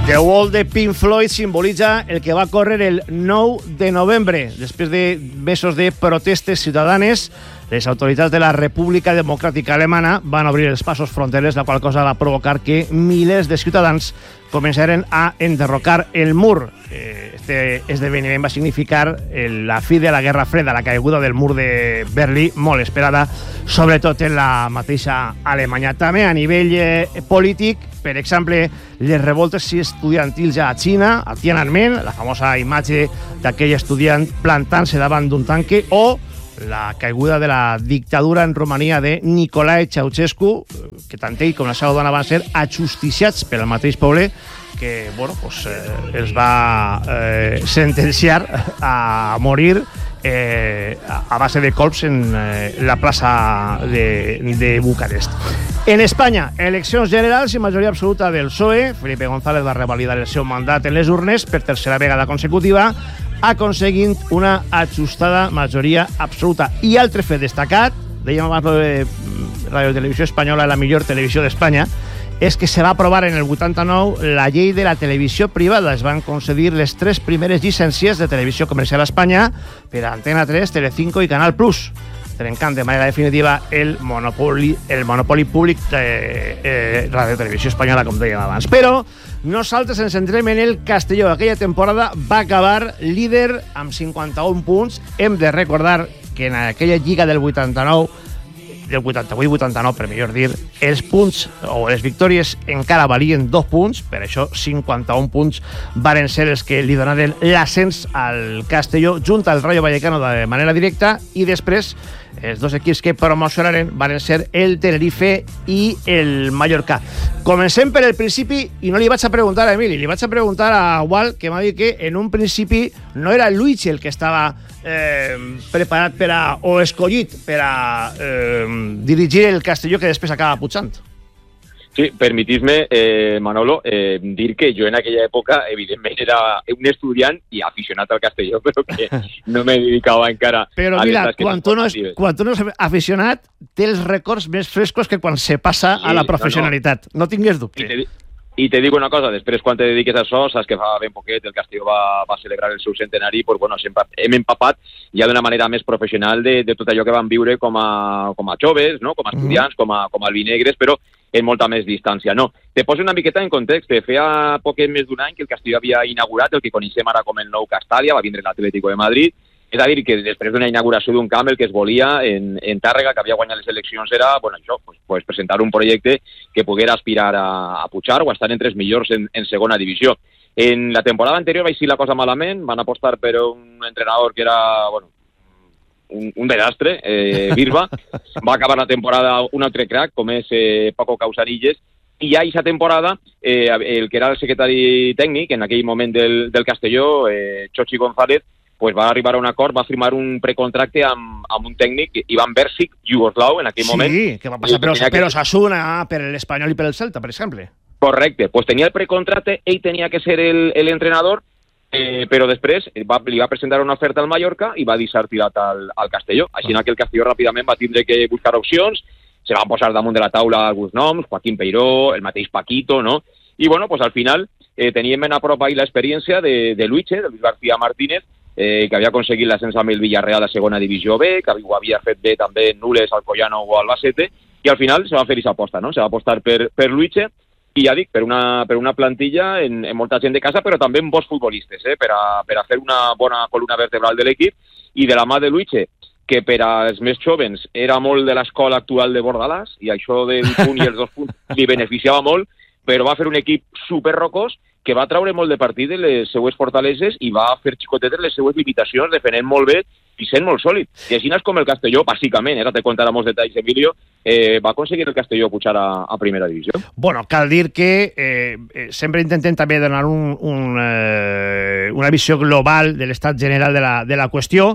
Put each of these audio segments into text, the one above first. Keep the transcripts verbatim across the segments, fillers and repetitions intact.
The Wall de Pink Floyd simbolitza el que va córrer el nou de novembre. Després de mesos de protestes ciutadanes, les autoritats de la República Democràtica Alemana van obrir els passos fronteres, la qual cosa va provocar que milers de ciutadans començaren a enderrocar el mur. Este esdeveniment va significar la fi de la Guerra Freda, la caiguda del mur de Berlín, molt esperada, sobretot en la mateixa Alemanya. També a nivell eh, polític, per exemple, les revoltes estudiantils a Xina, a Tiananmen, la famosa imatge d'aquell estudiant plantant-se davant d'un tanque, o la caiguda de la dictadura en Romania de Nicolae Ceausescu, que tant ell com la seva dona van ser ajusticiats pel mateix poble, que bueno, pues, eh, els va eh, sentenciar a morir eh, a base de colps en eh, la plaça de, de Bucarest. En Espanya, eleccions generals i majoria absoluta del P S O E. Felipe González va revalidar el seu mandat en les urnes per tercera vegada consecutiva, aconseguint una ajustada majoria absoluta. I altre fet destacat, dèiem abans de Radio Televisió Espanyola, la millor televisió d'Espanya, és que se va aprovar en el vuitanta-nou la llei de la televisió privada. Es van concedir les tres primeres llicències de televisió comercial a Espanya per a Antena tres, Telecinco i Canal Plus, trencant de manera definitiva el monopoli, el monopoli públic de eh, Radio Televisió Espanyola, com dèiem abans. Però nosaltres ens centrem en el Castelló. Aquella temporada va acabar líder amb cinquanta-un punts. Hem de recordar que en aquella lliga del vuitanta-nou, del vuitanta-vuit vuitanta-nou, per millor dir, els punts o les victòries encara valien dos punts, per això cinquanta-un punts varen ser els que li donaren l'ascens al Castelló junt al Rayo Vallecano de manera directa, i després els dos equips que promocionaren varen ser el Tenerife i el Mallorca. Comencem per el principi i no li vaig a preguntar a Emili, li vaig a preguntar a Gual, que m'ha dit que en un principi no era Luigi el que estava eh, preparat per a, o escollit per a eh, dirigir el Castelló, que després acaba pujant. Sí, permitís-me, eh, Manolo, eh, dir que jo en aquella època, evidentment, era un estudiant i aficionat al Castelló, però que no me dedicava encara però a mira, les tasques quan tu, no és, quan tu no és aficionat, té els records més frescos que quan se passa sí, a la professionalitat. No, no. no tingues dubte. I te, I te dic una cosa, després quan te dediques a això, saps que fa ben poquet el Castelló va, va celebrar el seu centenari, pues, bueno, sempre hem empapat ja d'una manera més professional de, de tot allò que vam viure com a, com a joves, no? Com a estudiants, mm. com a, com a albinegres, però en molta més distància. No, te poso una miqueta en context. Feia poquet més d'un any que el Castelló havia inaugurat el que coneixem ara com el nou Castàlia, va vindre l'Atlético de Madrid. És a dir, que després d'una inauguració d'un camp el que es volia en, en Tàrrega, que havia guanyat les eleccions, era bueno, això, pues, pues presentar un projecte que poguera aspirar a, a pujar o a estar entre els millors en, en segona divisió. En la temporada anterior va eixir la cosa malament, van apostar per un entrenador que era bueno, un, un desastre, eh, Birba. Va acabar la temporada un altre crack, com és eh, Paco Causarillas, i ja aquesta temporada eh, el que era el secretari tècnic en aquell moment del, del Castelló, eh, Xochi González, pues va arribar a un acord, va firmar un precontracte amb, amb un tècnic, Ivan Bersic, jugoslau, en aquell sí, moment. Sí, que va passar per, que... per Osasuna, per l'Espanyol i per el Celta, per exemple. Correcte, pues tenia el precontracte, ell tenia que ser l'entrenador, eh, però després va, li va presentar una oferta al Mallorca i va deixar tirat al, al Castelló. Així ah. que el Castelló ràpidament va tindre que buscar opcions, se van posar damunt de la taula alguns noms, Joaquín Peiró, el mateix Paquito, no? I bueno, pues al final eh, teníem ben a prop ahí l'experiència de, de Luiche, de Luis García Martínez, eh, que havia aconseguit l'ascens amb el Villarreal a segona divisió B, que ho havia fet bé també Nules, Alcoyano o Albacete, i al final se va fer aquesta aposta, no? Se va apostar per, per Luiche, i ja dic, per una, per una plantilla en, en molta gent de casa, però també en bons futbolistes, eh? per, a, per a fer una bona columna vertebral de l'equip, i de la mà de Luiche, que per als més jovens era molt de l'escola actual de Bordalàs, i això del punt i els dos punts li beneficiava molt, però va fer un equip superrocós que va traure molt de partit de les seues fortaleses i va fer xicotetes les seues limitacions, defendent molt bé i sent molt sòlid. I així és com el Castelló, bàsicament, ara te contarà molts detalls, Emilio, eh, va aconseguir el Castelló pujar a, a primera divisió. Bueno, cal dir que eh, sempre intentem també donar un, un, eh, una visió global de l'estat general de la, de la qüestió.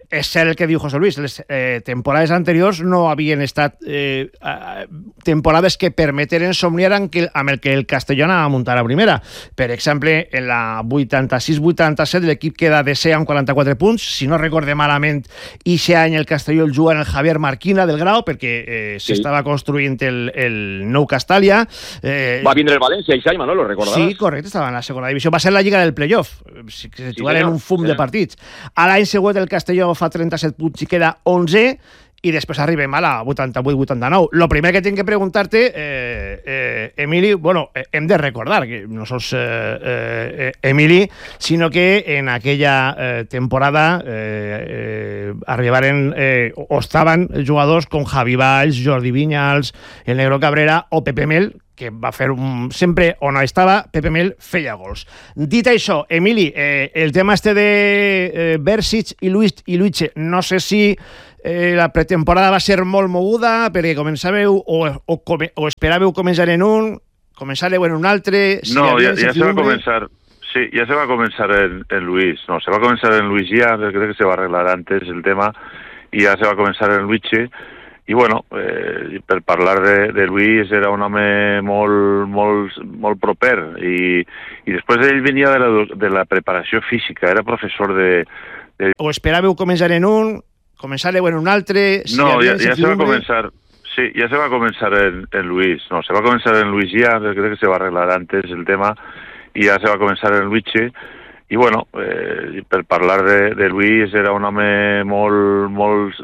és cert el que diu José Luis, les eh, temporades anteriors no havien estat eh, temporades que permeteren somniar amb, que, amb el que el Castelló anava a muntar a primera. Per exemple, en la vuitanta-sis vuitanta-set l'equip queda de C amb quaranta-quatre punts, si no recorde malament, i aquest any el Castelló el juga en el Javier Marquina del Grau, perquè eh, sí. s'estava construint el, el nou Castàlia. Eh, Va vindre el València i Saima, no? Lo recordaràs? Sí, correcte, estava en la segona divisió. Va ser la lliga del playoff, si se jugaren sí, un fum sí. de partits. A l'any següent el Castelló fa trenta-set punts i queda onze, i després arribem a la vuitanta-vuit vuitanta-nou. Lo primer que tinc que preguntar-te, eh, eh, Emili, bueno, eh, hem de recordar que no sos eh, eh, Emili, sinó que en aquella eh, temporada eh, eh, arribaren eh, o estaven jugadors com Javi Valls, Jordi Vinyals, el Negro Cabrera o Pepe Mel, que va fer un... Sempre on estava, Pepe Mel feia gols. Dit això, Emili, eh, el tema este de eh, Bersic i Luis i Luiche, no sé si eh, la pretemporada va ser molt moguda perquè començàveu o, o, o esperàveu començar en un, començàreu en un altre... Si no, ja, ja se va començar... Sí, ya se va a comenzar en, en Luis. No, se va a comenzar en Luis ya, creo que se va a arreglar antes el tema, y ya se va a comenzar en Luiche. I bueno, eh, per parlar de, de Luis era un home molt, molt, molt proper i, i després ell venia de la, de la preparació física, era professor de, de... O esperàveu començar en un, començàreu en un altre... Si no, ja, ja se va a començar... Sí, ya se va a comenzar en, en Luis. No, se va a comenzar en Luis ya, creo que se va a arreglar antes el tema, y ya se va a comenzar en Luiche. I bueno, eh, per parlar de, de Luis era un home molt, molt,